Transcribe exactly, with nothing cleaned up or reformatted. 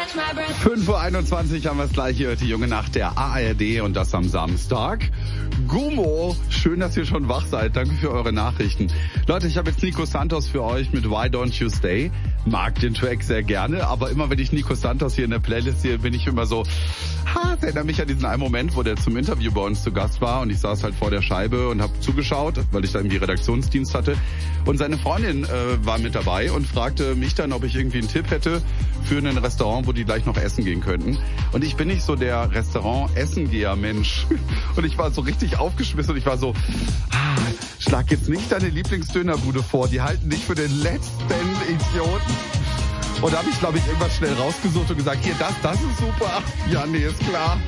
fünf Uhr einundzwanzig haben wir es gleich hier, die junge Nacht der A R D und das am Samstag. Gummo, schön, dass ihr schon wach seid. Danke für eure Nachrichten. Leute, ich habe jetzt Nico Santos für euch mit Why Don't You Stay. Mag den Track sehr gerne, aber immer wenn ich Nico Santos hier in der Playlist sehe, bin ich immer so, ha, das erinnert mich an diesen einen Moment, wo der zum Interview bei uns zu Gast war und ich saß halt vor der Scheibe und habe zugeschaut, weil ich da irgendwie Redaktionsdienst hatte. Und seine Freundin äh, war mit dabei und fragte mich dann, ob ich irgendwie einen Tipp hätte für ein Restaurant, wo die gleich noch essen gehen könnten. Und ich bin nicht so der Restaurant-Essengeher-Mensch. Und ich war so richtig aufgeschmissen und ich war so, ah, schlag jetzt nicht deine Lieblingsdönerbude vor, die halten dich für den letzten Idioten. Und da habe ich, glaube ich, irgendwas schnell rausgesucht und gesagt, hier, das, das ist super. Ja, nee, ist klar.